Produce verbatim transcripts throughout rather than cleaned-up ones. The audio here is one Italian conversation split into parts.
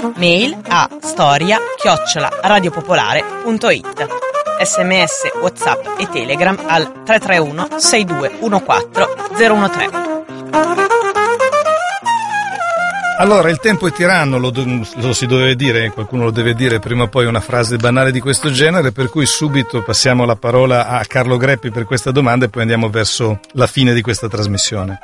Mail a storia chiocciola radiopopolare punto it. Sms, WhatsApp e Telegram al tre tre uno sei due uno quattro zero uno tre. Allora, il tempo è tiranno, lo, lo si doveva dire, qualcuno lo deve dire prima o poi una frase banale di questo genere, per cui subito passiamo la parola a Carlo Greppi per questa domanda e poi andiamo verso la fine di questa trasmissione.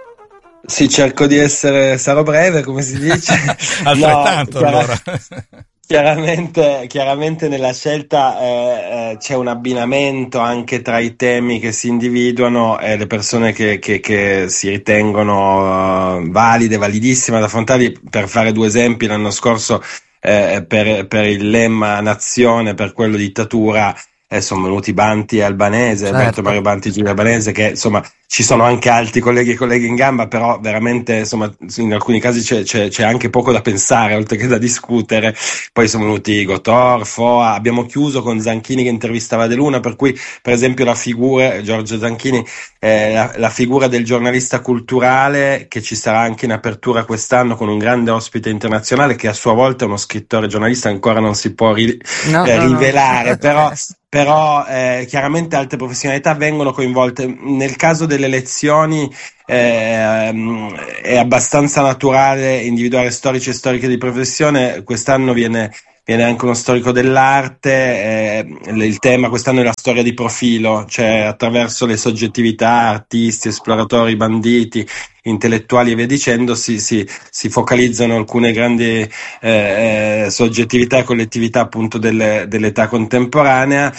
Sì, cerco di essere, sarò breve, come si dice. Altrettanto, no, allora. Chiaramente, chiaramente nella scelta eh, eh, c'è un abbinamento anche tra i temi che si individuano e le persone che, che, che si ritengono uh, valide, validissime ad affrontarli. Per fare due esempi, l'anno scorso eh, per, per il lemma nazione, per quello dittatura, eh, sono venuti Banti e Albanese, certo. Alberto Mario Banti e Giulio Albanese, che insomma ci sono anche altri colleghi e colleghi in gamba, però veramente insomma in alcuni casi c'è, c'è, c'è anche poco da pensare oltre che da discutere. Poi sono venuti Gotor, Foa, abbiamo chiuso con Zanchini che intervistava De Luna, per cui per esempio la figura, Giorgio Zanchini, eh, la, la figura del giornalista culturale, che ci sarà anche in apertura quest'anno con un grande ospite internazionale che a sua volta è uno scrittore giornalista, ancora non si può ri, no, eh, no, rivelare, no. però però eh, chiaramente altre professionalità vengono coinvolte. Nel caso delle elezioni eh, è abbastanza naturale individuare storici e storiche di professione. Quest'anno viene viene anche uno storico dell'arte, eh, il tema quest'anno è la storia di profilo, cioè attraverso le soggettività, artisti, esploratori, banditi, intellettuali e via dicendo, si, si, si focalizzano alcune grandi eh, soggettività e collettività appunto delle, dell'età contemporanea.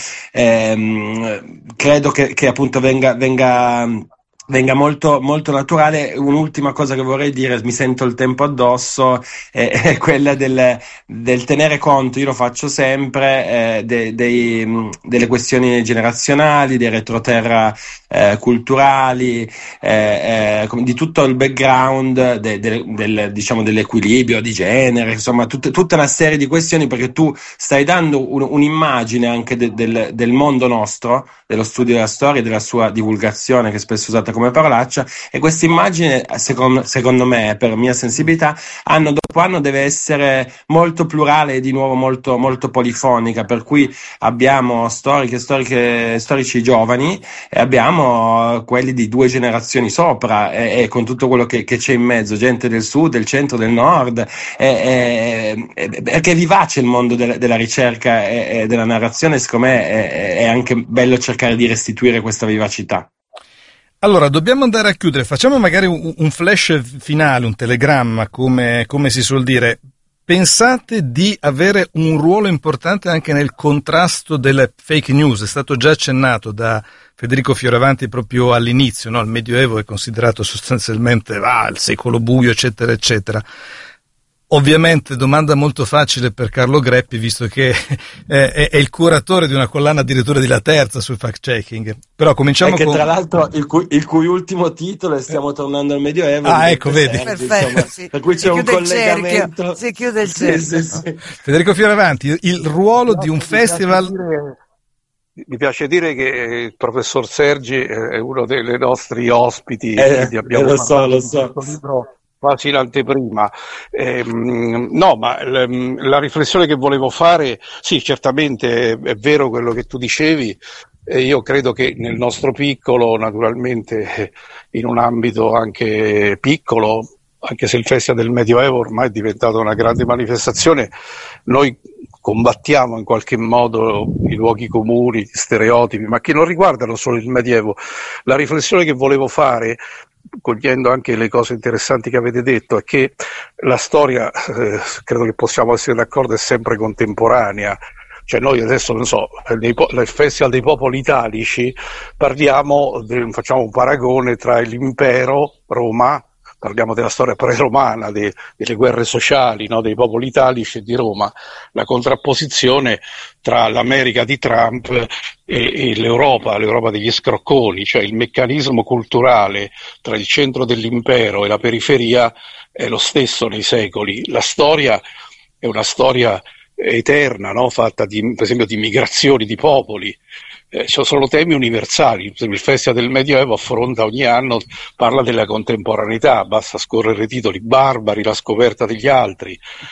Eh, credo che, che appunto venga, venga venga molto molto naturale. Un'ultima cosa che vorrei dire, mi sento il tempo addosso, è, è quella del, del tenere conto, io lo faccio sempre, eh, de, dei, delle questioni generazionali, dei retroterra eh, culturali, eh, eh, di tutto il background de, de, del, diciamo dell'equilibrio di genere, insomma tut, tutta una serie di questioni, perché tu stai dando un, un'immagine anche de, del, del mondo nostro, dello studio della storia e della sua divulgazione, che spesso è usata come parolaccia, e questa immagine secondo, secondo me, per mia sensibilità, anno dopo anno deve essere molto plurale e di nuovo molto, molto polifonica, per cui abbiamo storiche, storiche, storici giovani e abbiamo quelli di due generazioni sopra, e, e con tutto quello che, che c'è in mezzo, gente del sud, del centro, del nord, e, e, e, perché è vivace il mondo de, della ricerca e, e della narrazione. Secondo me è, è anche bello cercare di restituire questa vivacità. Allora, dobbiamo andare a chiudere, facciamo magari un, un flash finale, un telegramma, come, come si suol dire. Pensate di avere un ruolo importante anche nel contrasto delle fake news? È stato già accennato da Federico Fioravanti proprio all'inizio, no? Il Medioevo è considerato sostanzialmente ah, il secolo buio, eccetera, eccetera. Ovviamente domanda molto facile per Carlo Greppi, visto che è, è, è il curatore di una collana addirittura di La Terza sul fact-checking. Però cominciamo che con... tra l'altro il cui, il cui ultimo titolo è Stiamo tornando al Medioevo. Ah, ecco, vedi. Sergi, Perfetto, insomma, sì. Per cui c'è si un collegamento. Il si chiude il cerchio. Sì, sì, sì. Federico Fioravanti, il ruolo no, di un festival... Dire, mi piace dire che il professor Sergi è uno dei nostri ospiti. Eh, abbiamo eh, lo so, lo so. Libro quasi in anteprima. Eh, no, ma l- la riflessione che volevo fare, sì, certamente è, è vero quello che tu dicevi, e io credo che nel nostro piccolo, naturalmente in un ambito anche piccolo, anche se il Festival del Medioevo ormai è diventato una grande manifestazione, noi combattiamo in qualche modo i luoghi comuni, gli stereotipi, ma che non riguardano solo il Medioevo. La riflessione che volevo fare, cogliendo anche le cose interessanti che avete detto, è che la storia, eh, credo che possiamo essere d'accordo, è sempre contemporanea. Cioè noi adesso, non so, nel Festival dei Popoli Italici parliamo, facciamo un paragone tra l'impero, Roma, parliamo della storia pre-romana, de, delle guerre sociali, no, dei popoli italici e di Roma, la contrapposizione tra l'America di Trump e, e l'Europa, l'Europa degli scrocconi, cioè il meccanismo culturale tra il centro dell'impero e la periferia è lo stesso nei secoli. La storia è una storia eterna, no? Fatta di, per esempio, di migrazioni di popoli. Eh, ci sono temi universali. Il Festival del Medioevo affronta ogni anno, parla della contemporaneità, basta scorrere i titoli: barbari, la scoperta degli altri,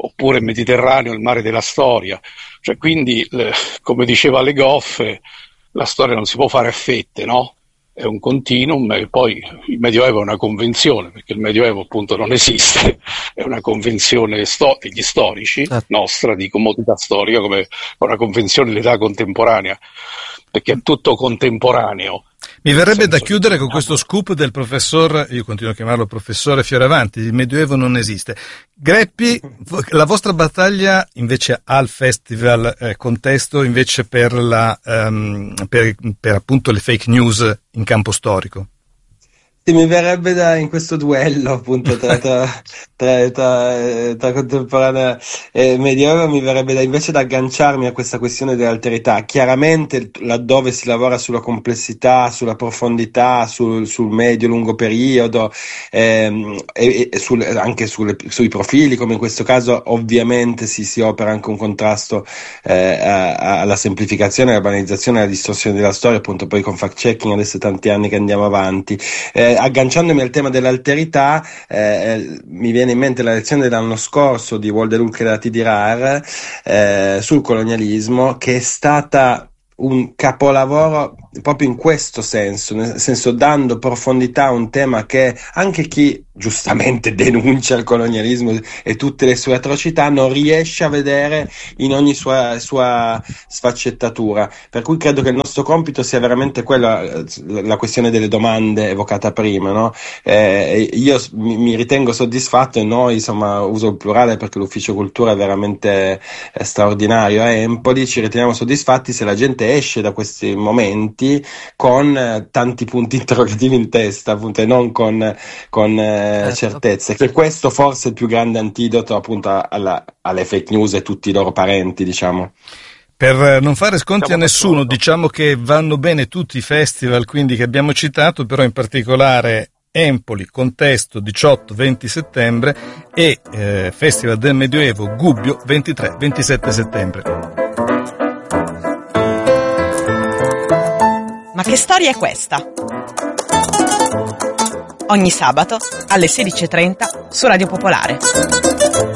oppure Mediterraneo, il mare della storia. Cioè, quindi, le, come diceva Le Goff, la storia non si può fare a fette, no? È un continuum, e poi il Medioevo è una convenzione, perché il Medioevo appunto non esiste, è una convenzione sto- degli storici, certo, nostra, di comodità storica, come una convenzione dell'età contemporanea, perché è tutto contemporaneo. Mi verrebbe da chiudere con questo scoop del professor, io continuo a chiamarlo professore Fioravanti, il Medioevo non esiste. Greppi, la vostra battaglia invece al festival eh, contesto invece per, la, um, per, per appunto le fake news in campo storico. Sì, mi verrebbe da, in questo duello appunto tra, tra, tra, tra, tra contemporanea e medioevo, mi verrebbe da invece da agganciarmi a questa questione dell'alterità. Chiaramente laddove si lavora sulla complessità, sulla profondità, sul, sul medio-lungo periodo, ehm, e, e sul, anche sulle, sui profili, come in questo caso, ovviamente si, si opera anche un contrasto eh, a, alla semplificazione, alla banalizzazione, alla distorsione della storia, appunto poi con fact-checking adesso tanti anni che andiamo avanti. Eh, agganciandomi al tema dell'alterità, eh, mi viene in mente la lezione dell'anno scorso di Wolde Luc di Rar eh, sul colonialismo, che è stata un capolavoro proprio in questo senso, nel senso dando profondità a un tema che anche chi giustamente denuncia il colonialismo e tutte le sue atrocità non riesce a vedere in ogni sua, sua sfaccettatura, per cui credo che il nostro compito sia veramente quello, la questione delle domande evocata prima, no? Eh, io mi, mi ritengo soddisfatto, e noi, insomma, uso il plurale perché l'ufficio cultura è veramente è straordinario a Empoli, ci riteniamo soddisfatti se la gente esce da questi momenti con eh, tanti punti interrogativi in testa, appunto, e non con, con eh, certo. certezze, che questo forse è il più grande antidoto appunto alla, alle fake news e tutti i loro parenti, diciamo. Per non fare sconti a nessuno, diciamo che vanno bene tutti i festival quindi che abbiamo citato, però in particolare Empoli, Contesto diciotto venti settembre e eh, Festival del Medioevo Gubbio ventitré ventisette settembre. Ma che storia è questa? Ogni sabato alle sedici e trenta su Radio Popolare.